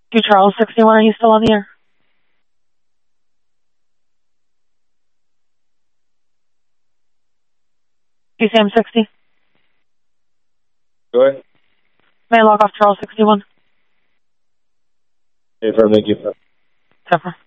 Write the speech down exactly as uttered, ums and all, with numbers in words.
Do Charles sixty-one, are you still on the air? P C M sixty? Go ahead. May I log off Charles sixty-one? Hey, for thank you. Zephyr.